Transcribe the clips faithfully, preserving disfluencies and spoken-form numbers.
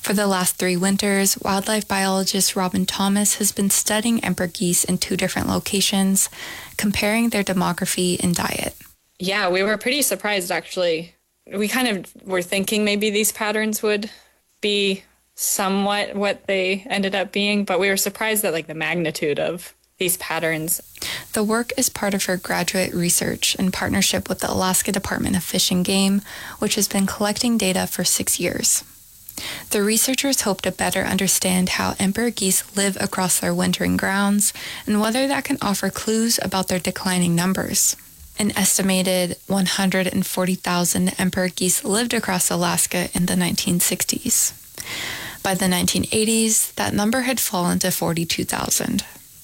For the last three winters, wildlife biologist Robin Thomas has been studying emperor geese in two different locations, comparing their demography and diet. Yeah, we were pretty surprised, actually. We kind of were thinking maybe these patterns would be somewhat what they ended up being, but we were surprised at like the magnitude of these patterns. The work is part of her graduate research in partnership with the Alaska Department of Fish and Game, which has been collecting data for six years. The researchers hope to better understand how emperor geese live across their wintering grounds and whether that can offer clues about their declining numbers. An estimated one hundred forty thousand emperor geese lived across Alaska in the nineteen sixties. By the nineteen eighties, that number had fallen to forty-two thousand.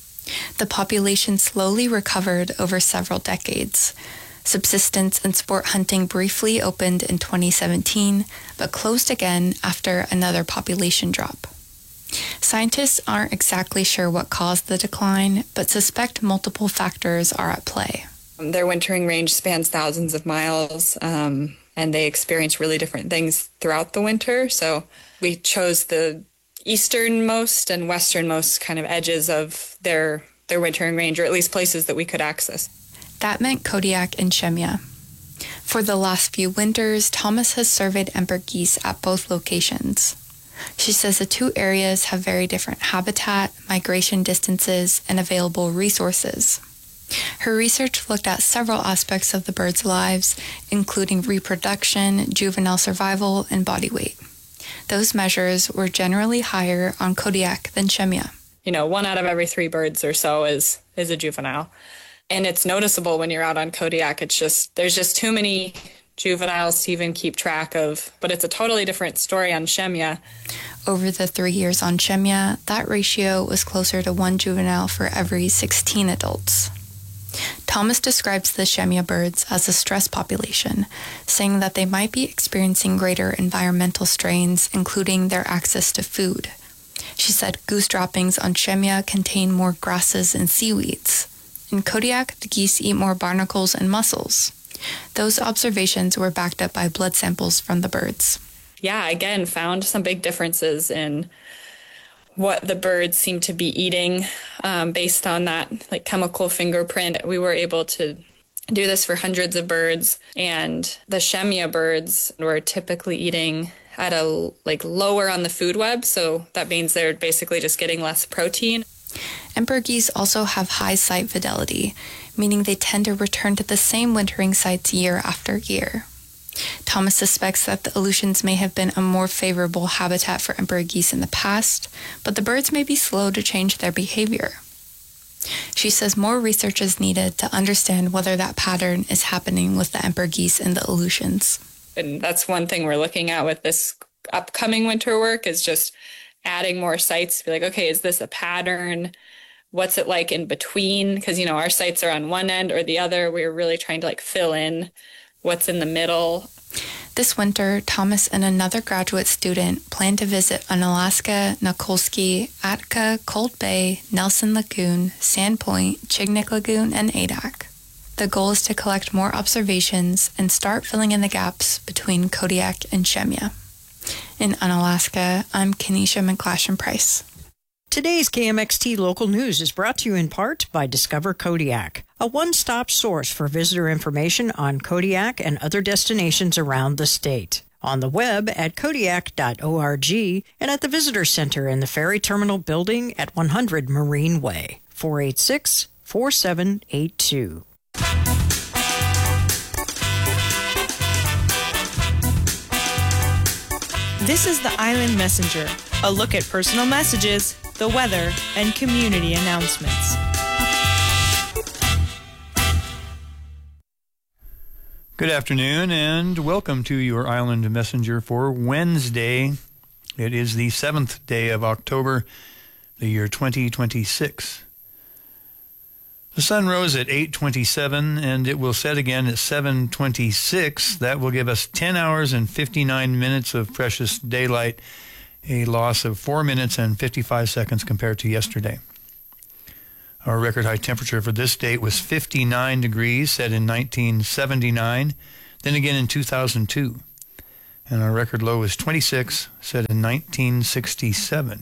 The population slowly recovered over several decades. Subsistence and sport hunting briefly opened in twenty seventeen, but closed again after another population drop. Scientists aren't exactly sure what caused the decline, but suspect multiple factors are at play. Their wintering range spans thousands of miles, um, and they experience really different things throughout the winter. So we chose the easternmost and westernmost kind of edges of their, their wintering range, or at least places that we could access. That meant Kodiak and Shemya. For the last few winters, Thomas has surveyed emperor geese at both locations. She says the two areas have very different habitat, migration distances, and available resources. Her research looked at several aspects of the birds' lives, including reproduction, juvenile survival, and body weight. Those measures were generally higher on Kodiak than Shemya. You know, one out of every three birds or so is, is a juvenile. And it's noticeable when you're out on Kodiak. It's just, there's just too many juveniles to even keep track of. But it's a totally different story on Shemya. Over the three years on Shemya, that ratio was closer to one juvenile for every sixteen adults. Thomas describes the Shemya birds as a stress population, saying that they might be experiencing greater environmental strains, including their access to food. She said goose droppings on Shemya contain more grasses and seaweeds. In Kodiak, the geese eat more barnacles and mussels. Those observations were backed up by blood samples from the birds. Yeah, again, found some big differences in what the birds seem to be eating um, based on that like chemical fingerprint. We were able to do this for hundreds of birds, and the Shemya birds were typically eating at a like lower on the food web, so that means they're basically just getting less protein. Emperor geese also have high site fidelity, meaning they tend to return to the same wintering sites year after year. Thomas suspects that the Aleutians may have been a more favorable habitat for emperor geese in the past, but the birds may be slow to change their behavior. She says more research is needed to understand whether that pattern is happening with the emperor geese in the Aleutians. And that's one thing we're looking at with this upcoming winter work, is just adding more sites to be like, okay, is this a pattern? What's it like in between? Because, you know, our sites are on one end or the other. We're really trying to like fill in what's in the middle. This winter, Thomas and another graduate student plan to visit Unalaska, Nikolsky, Atka, Cold Bay, Nelson Lagoon, Sandpoint, Chignik Lagoon, and Adak. The goal is to collect more observations and start filling in the gaps between Kodiak and Shemya. In Unalaska, I'm Kenesha McClashen-Price. Today's K M X T Local News is brought to you in part by Discover Kodiak, a one-stop source for visitor information on Kodiak and other destinations around the state. On the web at kodiak dot org and at the Visitor Center in the Ferry Terminal Building at one hundred Marine Way, four eight six, four seven eight two. This is the Island Messenger, a look at personal messages, the weather, and community announcements. Good afternoon and welcome to your Island Messenger for Wednesday. It is the seventh day of October, the year twenty twenty-six. The sun rose at eight twenty-seven and it will set again at seven twenty-six. That will give us ten hours and fifty-nine minutes of precious daylight, a loss of four minutes and fifty-five seconds compared to yesterday. Our record high temperature for this date was fifty-nine degrees, set in nineteen seventy-nine, then again in two thousand two. and our record low is twenty-six, set in nineteen sixty-seven.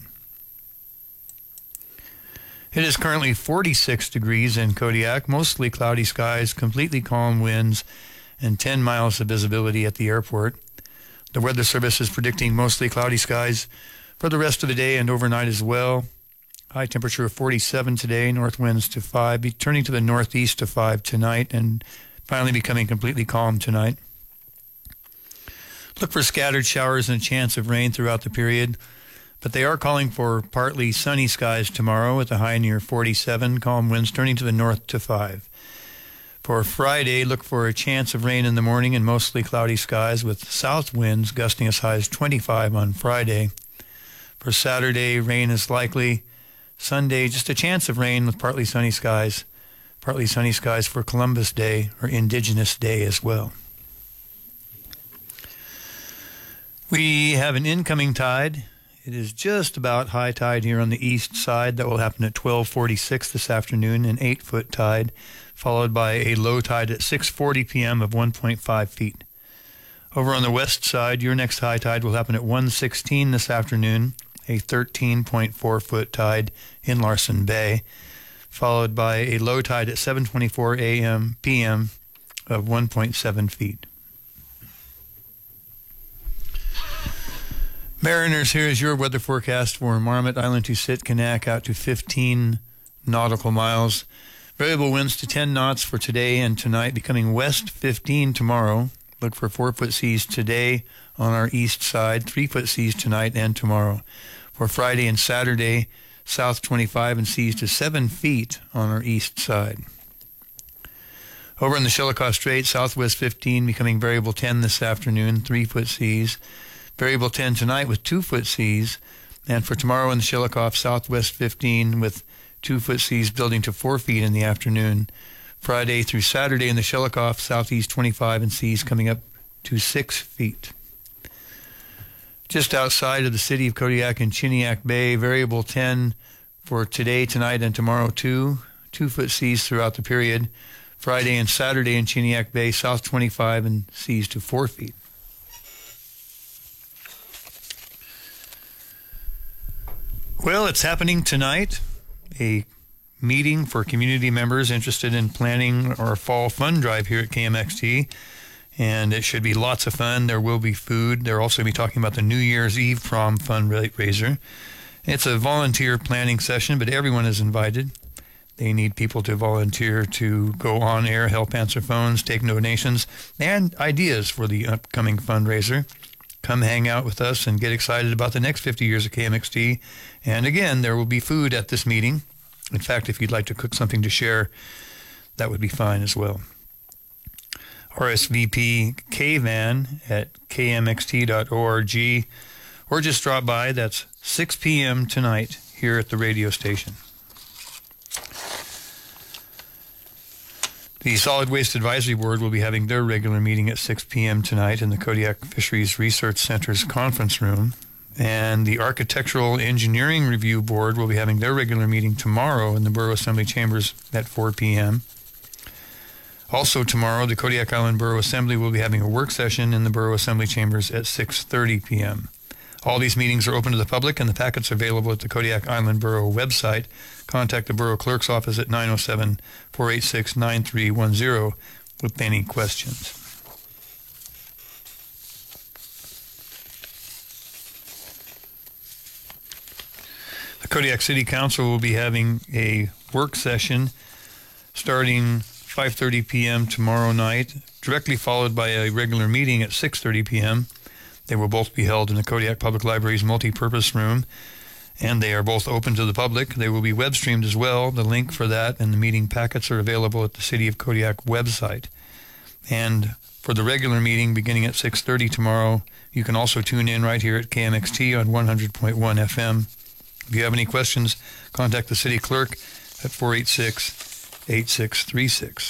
It is currently forty-six degrees in Kodiak, mostly cloudy skies, completely calm winds, and ten miles of visibility at the airport. The Weather Service is predicting mostly cloudy skies for the rest of the day and overnight as well. High temperature of forty-seven today, north winds to five, be turning to the northeast to five tonight, and finally becoming completely calm tonight. Look for scattered showers and a chance of rain throughout the period, but they are calling for partly sunny skies tomorrow with a high near forty-seven, calm winds turning to the north to five. For Friday, look for a chance of rain in the morning and mostly cloudy skies with south winds gusting as high as twenty-five on Friday. For Saturday, rain is likely. Sunday, just a chance of rain with partly sunny skies. Partly sunny skies for Columbus Day or Indigenous Day as well. We have an incoming tide. It is just about high tide here on the east side. That will happen at twelve forty-six this afternoon, an eight-foot tide, followed by a low tide at six forty p.m. of one point five feet. Over on the west side, your next high tide will happen at one sixteen this afternoon, a thirteen point four foot tide in Larsen Bay, followed by a low tide at seven twenty-four a.m. p.m. of one point seven feet. Mariners, here is your weather forecast for Marmot Island to Sitkinak out to fifteen nautical miles. Variable winds to ten knots for today and tonight, becoming west fifteen tomorrow. Look for four-foot seas today on our east side, three-foot seas tonight and tomorrow. For Friday and Saturday, south twenty-five and seas to seven feet on our east side. Over in the Shelikof Strait, southwest fifteen, becoming variable ten this afternoon, three-foot seas. Variable ten tonight with two-foot seas. And for tomorrow in the Shelikof, southwest fifteen with two-foot seas building to four feet in the afternoon. Friday through Saturday in the Shelikof, southeast twenty-five and seas coming up to six feet. Just outside of the city of Kodiak in Chiniak Bay, variable ten for today, tonight, and tomorrow too. Two-foot seas throughout the period. Friday and Saturday in Chiniak Bay, south twenty-five and seas to four feet. Well, it's happening tonight. A meeting for community members interested in planning our fall fund drive here at K M X T. And it should be lots of fun. There will be food. They're also going to be talking about the New Year's Eve prom fundraiser. It's a volunteer planning session, but everyone is invited. They need people to volunteer to go on air, help answer phones, take donations, and ideas for the upcoming fundraiser. Come hang out with us and get excited about the next fifty years of K M X T. And again, there will be food at this meeting. In fact, if you'd like to cook something to share, that would be fine as well. R S V P K-Van at K M X T dot org, or just drop by. That's six p.m. tonight here at the radio station. The Solid Waste Advisory Board will be having their regular meeting at six p.m. tonight in the Kodiak Fisheries Research Center's conference room. And the Architectural Engineering Review Board will be having their regular meeting tomorrow in the Borough Assembly Chambers at four p.m. Also tomorrow, the Kodiak Island Borough Assembly will be having a work session in the Borough Assembly Chambers at six thirty p.m. All these meetings are open to the public, and the packets are available at the Kodiak Island Borough website. Contact the Borough Clerk's office at nine oh seven, four eight six, nine three one zero with any questions. The Kodiak City Council will be having a work session starting five thirty p.m. tomorrow night, directly followed by a regular meeting at six thirty p.m. They will both be held in the Kodiak Public Library's multi-purpose room, and they are both open to the public. They will be web-streamed as well. The link for that and the meeting packets are available at the City of Kodiak website. And for the regular meeting beginning at six thirty tomorrow, you can also tune in right here at K M X T on one hundred point one F M. If you have any questions, contact the City Clerk at four eight six, eight six three six.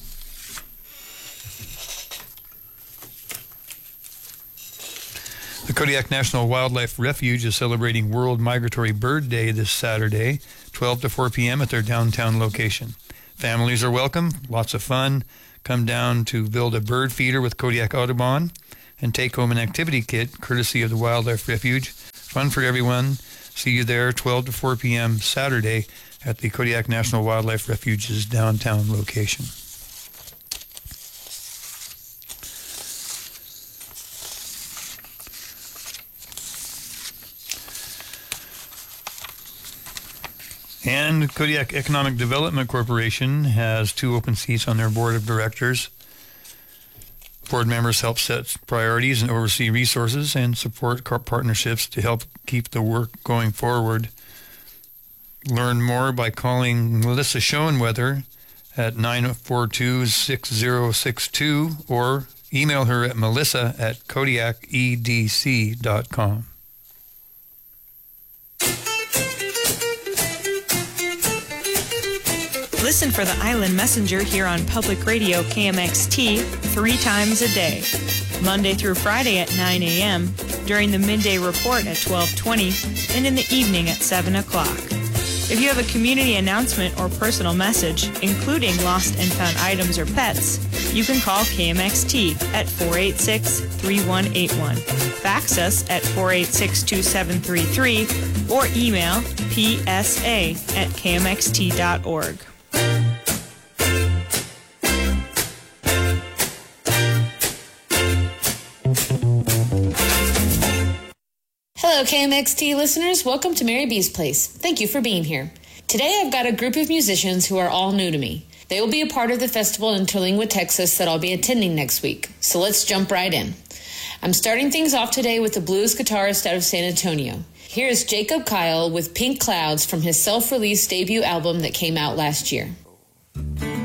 The Kodiak National Wildlife Refuge is celebrating World Migratory Bird Day this Saturday, twelve to four p.m. at their downtown location. Families are welcome, lots of fun. Come down to build a bird feeder with Kodiak Audubon and take home an activity kit courtesy of the Wildlife Refuge. Fun for everyone. See you there twelve to four p.m. Saturday at the Kodiak National Wildlife Refuge's downtown location. And Kodiak Economic Development Corporation has two open seats on their board of directors. Board members help set priorities and oversee resources and support partnerships to help keep the work going forward. Learn more by calling Melissa Schoenweather at nine four two, six zero six two or email her at melissa at kodiak e d c dot com. Listen for the Island Messenger here on Public Radio K M X T three times a day, Monday through Friday at nine a.m., during the midday report at twelve twenty, and in the evening at seven o'clock. If you have a community announcement or personal message, including lost and found items or pets, you can call K M X T at four eight six, three one eight one, fax us at four eight six, two seven three three, or email p s a at k m x t dot org. Hello, K M X T listeners. Welcome to Mary B's Place. Thank you for being here. Today I've got a group of musicians who are all new to me. They will be a part of the festival in Terlingua, Texas that I'll be attending next week. So let's jump right in. I'm starting things off today with the blues guitarist out of San Antonio. Here is Jacob Kyle with Pink Clouds from his self-released debut album that came out last year.